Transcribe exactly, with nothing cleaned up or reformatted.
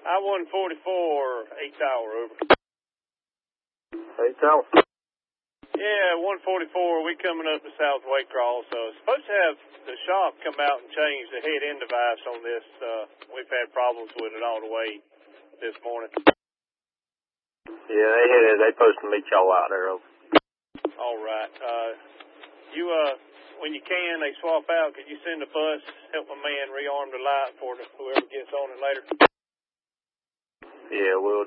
I one forty-four, eight tower, over. Eight tower. Yeah, one forty-four, we coming up to South Waycross. So supposed to have the shop come out and change the head-end device on this. Uh, we've had problems with it all the way this morning. Yeah, they hit it. They supposed to meet y'all out there. All right. Uh, you, uh, when you can, they swap out. Could you send a bus, help a man rearm the light for the, whoever gets on it later? Yeah, we'll